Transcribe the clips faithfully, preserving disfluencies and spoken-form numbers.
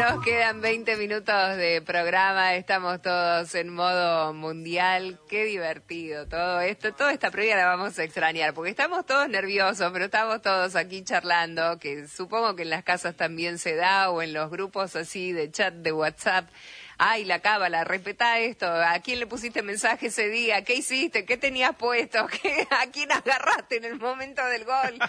Nos quedan veinte minutos de programa, estamos todos en modo mundial. Qué divertido todo esto, toda esta previa la vamos a extrañar, porque estamos todos nerviosos, pero estamos todos aquí charlando, que supongo que en las casas también se da, o en los grupos así de chat de WhatsApp. Ay, la cábala, respetá esto. ¿A quién le pusiste mensaje ese día? ¿Qué hiciste? ¿Qué tenías puesto? ¿Qué, ¿A quién agarraste en el momento del gol?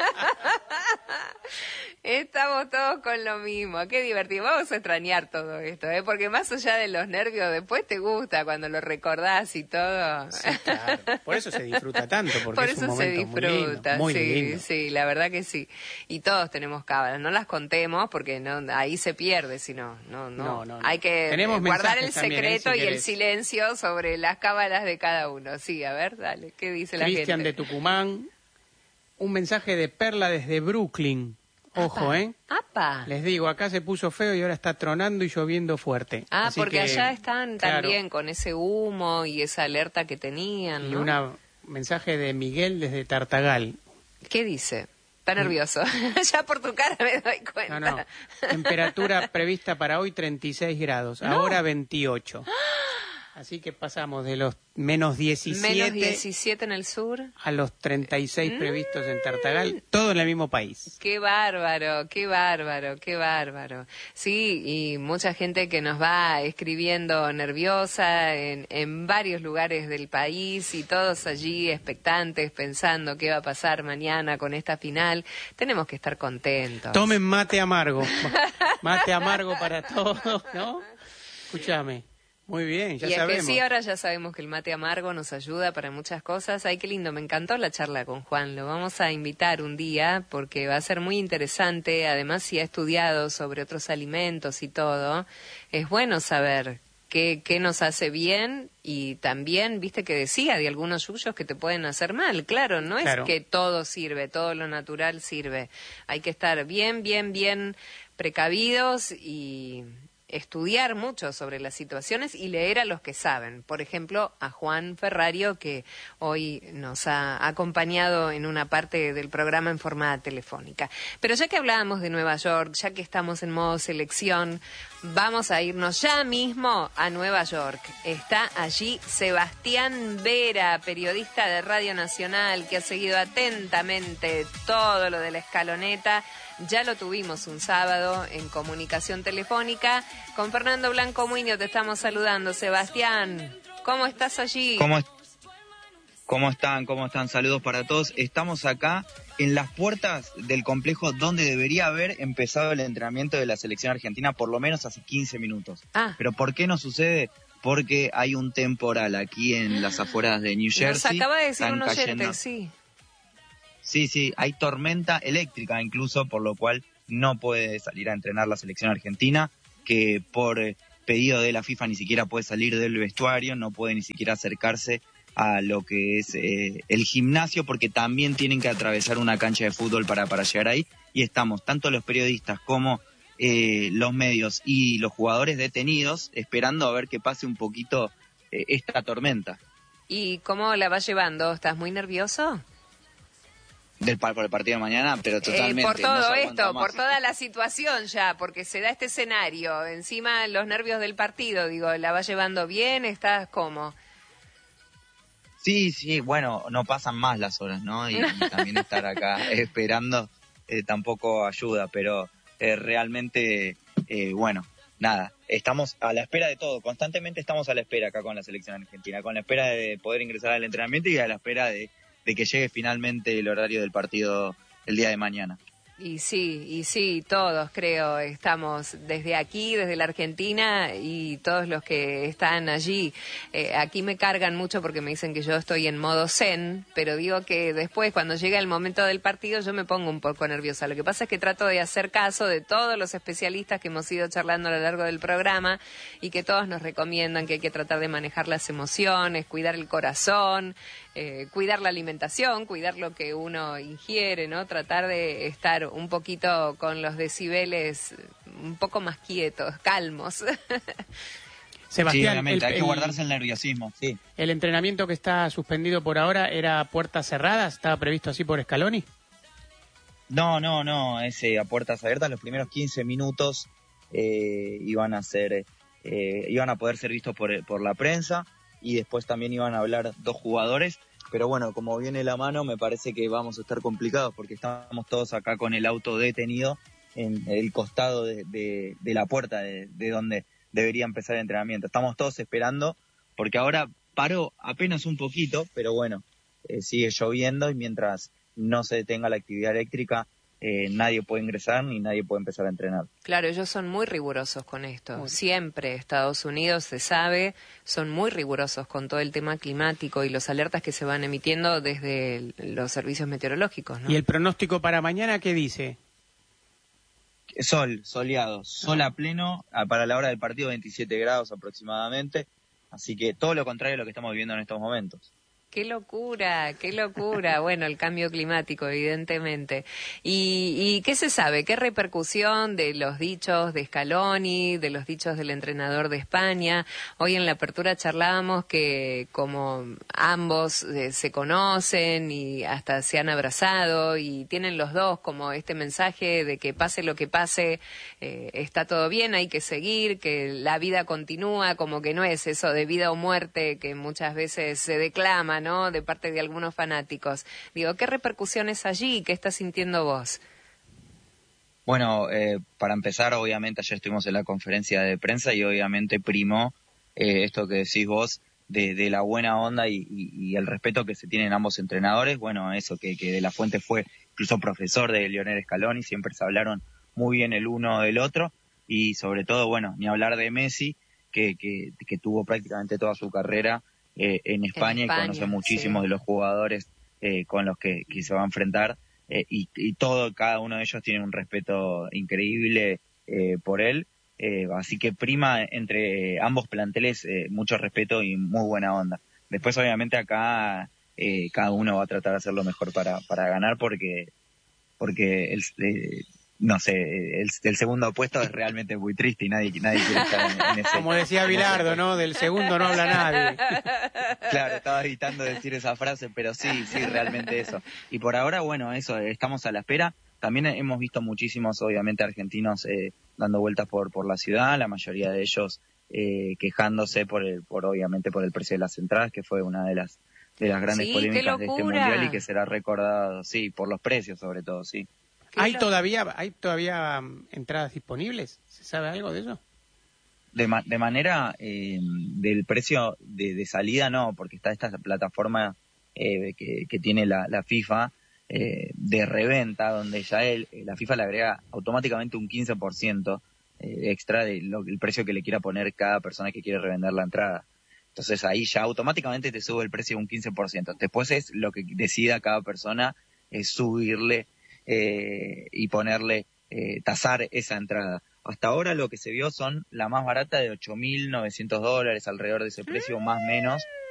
Estamos todos con lo mismo. Qué divertido. Vamos a extrañar todo esto, ¿eh? Porque más allá de los nervios, después te gusta cuando lo recordás y todo. Sí, claro. Por eso se disfruta tanto, porque Por es eso un se momento disfruta, muy lindo, muy sí, lindo. sí, la verdad que sí. Y todos tenemos cábalas. No las contemos porque no, ahí se pierde, sino no, no. No, no, no. Hay que Tenemos guardar el mensajes también, ¿eh? secreto Si y el querés. silencio sobre las cábalas de cada uno. Sí, a ver, dale, ¿qué dice la Cristian gente? de Tucumán, un mensaje de Perla desde Brooklyn. Ojo, Apa, ¿eh? apa. Les digo, acá se puso feo y ahora está tronando y lloviendo fuerte. Ah, Así porque que, allá están claro, también con ese humo y esa alerta que tenían, Y ¿no? un mensaje de Miguel desde Tartagal. ¿Qué dice? Está nervioso. Ya por tu cara me doy cuenta. No, no. Temperatura prevista para hoy treinta y seis grados, No. ahora veintiocho. Así que pasamos de los menos diecisiete, Menos diecisiete en el sur. a los treinta y seis Mm. previstos en Tartagal, todo en el mismo país. Qué bárbaro, qué bárbaro, qué bárbaro. Sí, y mucha gente que nos va escribiendo nerviosa en, en varios lugares del país y todos allí expectantes pensando qué va a pasar mañana con esta final. Tenemos que estar contentos. Tomen mate amargo. Mate amargo para todos, ¿no? Escúchame. Muy bien, ya y es sabemos. que sí, ahora ya sabemos que el mate amargo nos ayuda para muchas cosas. Ay, qué lindo, me encantó la charla con Juan. Lo vamos a invitar un día porque va a ser muy interesante. Además, si ha estudiado sobre otros alimentos y todo, es bueno saber qué, qué nos hace bien y también, viste que decía de algunos yuyos que te pueden hacer mal. Claro, no Claro. es que todo sirve, todo lo natural sirve. Hay que estar bien, bien, bien precavidos y estudiar mucho sobre las situaciones y leer a los que saben. Por ejemplo, a Juan Ferrario, que hoy nos ha acompañado en una parte del programa en forma telefónica. Pero ya que hablábamos de Nueva York, ya que estamos en modo selección, vamos a irnos ya mismo a Nueva York. Está allí Sebastián Vera, periodista de Radio Nacional, que ha seguido atentamente todo lo de la escaloneta. Ya lo tuvimos un sábado en comunicación telefónica. Con Fernando Blanco Muñoz te estamos saludando. Sebastián, ¿cómo estás allí? ¿Cómo, ¿Cómo están? ¿Cómo están? Saludos para todos. Estamos acá en las puertas del complejo donde debería haber empezado el entrenamiento de la selección argentina por lo menos hace quince minutos. Ah. ¿Pero por qué no sucede? Porque hay un temporal aquí en las afueras de New Jersey. Nos acaba de decir Están un oyente, cayendo- sí. Sí, sí, hay tormenta eléctrica incluso, por lo cual no puede salir a entrenar la selección argentina, que por eh, pedido de la FIFA ni siquiera puede salir del vestuario, no puede ni siquiera acercarse a lo que es eh, el gimnasio, porque también tienen que atravesar una cancha de fútbol para, para llegar ahí, y estamos, tanto los periodistas como eh, los medios y los jugadores detenidos, esperando a ver que pase un poquito eh, esta tormenta. ¿Y cómo la vas llevando? ¿Estás muy nervioso? Del, por el partido de mañana, pero Eh, totalmente. por todo no se aguanta esto, más. por toda la situación ya, porque se da este escenario. Encima los nervios del partido, digo, ¿la vas llevando bien? ¿Estás cómo? Sí, sí, bueno, no pasan más las horas, ¿no? Y, y también estar acá esperando eh, tampoco ayuda, pero eh, realmente, eh, bueno, nada, estamos a la espera de todo, constantemente estamos a la espera acá con la selección argentina, con la espera de poder ingresar al entrenamiento y a la espera de, de que llegue finalmente el horario del partido el día de mañana. Y sí, y sí, todos creo, estamos desde aquí, desde la Argentina y todos los que están allí. Eh, aquí me cargan mucho porque me dicen que yo estoy en modo zen, pero digo que después cuando llega el momento del partido yo me pongo un poco nerviosa. Lo que pasa es que trato de hacer caso de todos los especialistas que hemos ido charlando a lo largo del programa y que todos nos recomiendan que hay que tratar de manejar las emociones, cuidar el corazón, eh, cuidar la alimentación, cuidar lo que uno ingiere, ¿no? Tratar de estar un poquito con los decibeles un poco más quietos, calmos. Sebastián, sí, obviamente, el, hay que el- guardarse el nerviosismo, sí. el entrenamiento que está suspendido por ahora era a puertas cerradas, estaba previsto así por Scaloni. No, no, no, es eh, a puertas abiertas los primeros quince minutos eh, iban a ser, eh, iban a poder ser vistos por, por la prensa, y después también iban a hablar dos jugadores. Pero bueno, como viene la mano, me parece que vamos a estar complicados porque estamos todos acá con el auto detenido en el costado de, de, de la puerta de, de donde debería empezar el entrenamiento. Estamos todos esperando porque ahora paró apenas un poquito, pero bueno, eh, sigue lloviendo y mientras no se detenga la actividad eléctrica, eh, nadie puede ingresar ni nadie puede empezar a entrenar. Claro, ellos son muy rigurosos con esto. Siempre Estados Unidos, se sabe, son muy rigurosos con todo el tema climático y los alertas que se van emitiendo desde el, los servicios meteorológicos, ¿no? ¿Y el pronóstico para mañana qué dice? Sol, soleado, sol a pleno, para la hora del partido veintisiete grados aproximadamente, así que todo lo contrario a lo que estamos viviendo en estos momentos. Qué locura, qué locura. Bueno, el cambio climático, evidentemente. ¿Y, y qué se sabe? ¿Qué repercusión de los dichos de Scaloni, de los dichos del entrenador de España? Hoy en la apertura charlábamos que como ambos eh, se conocen y hasta se han abrazado y tienen los dos como este mensaje de que pase lo que pase, eh, está todo bien, hay que seguir, que la vida continúa, como que no es eso de vida o muerte que muchas veces se declama, ¿no?, de parte de algunos fanáticos. Digo, ¿qué repercusiones allí? ¿Qué estás sintiendo vos? Bueno, eh, para empezar, obviamente ayer estuvimos en la conferencia de prensa y obviamente primó eh, esto que decís vos de, de la buena onda y, y, y el respeto que se tienen ambos entrenadores. Bueno, eso que, que De La Fuente fue incluso profesor de Lionel Scaloni, siempre se hablaron muy bien el uno del otro y sobre todo, bueno, ni hablar de Messi, que, que, que tuvo prácticamente toda su carrera Eh, en, España, en España y conoce muchísimos sí. de los jugadores eh, con los que, que se va a enfrentar eh, y, y todo, cada uno de ellos tiene un respeto increíble eh, por él, eh, así que prima entre ambos planteles eh, mucho respeto y muy buena onda. Después obviamente acá eh, cada uno va a tratar de hacer lo mejor para, para ganar porque, porque el, eh, no sé, el, el segundo puesto es realmente muy triste y nadie, nadie quiere estar en, en ese. Como decía Bilardo, ¿no? Del segundo no habla nadie. Claro, estaba evitando decir esa frase, pero sí, sí, realmente eso. Y por ahora, bueno, eso, estamos a la espera. También hemos visto muchísimos, obviamente, argentinos eh, dando vueltas por, por la ciudad, la mayoría de ellos eh, quejándose por, el, por, obviamente, por el precio de las entradas, que fue una de las, de las grandes sí, polémicas de este mundial y que será recordado, sí, por los precios sobre todo, sí. ¿Hay todavía, hay todavía um, entradas disponibles? ¿Se sabe algo de eso? De, ma de manera eh, del precio de, de salida no, porque está esta plataforma eh, que, que tiene la, la FIFA eh, de reventa, donde ya él, la FIFA le agrega automáticamente un quince por ciento eh, extra del de precio que le quiera poner cada persona que quiere revender la entrada. Entonces ahí ya automáticamente te sube el precio un quince por ciento. Después es lo que decida cada persona, es subirle Eh, y ponerle, eh, tasar esa entrada. Hasta ahora lo que se vio son la más barata de ocho mil novecientos dólares, alrededor de ese precio, más o menos,